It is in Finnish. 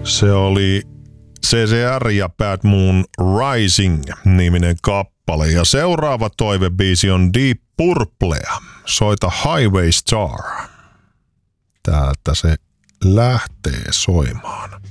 Se oli CCR ja Bad Moon Rising-niminen kappale. Ja seuraava toivebiisi on Deep Purplea. Soita Highway Star. Täältä se lähtee soimaan.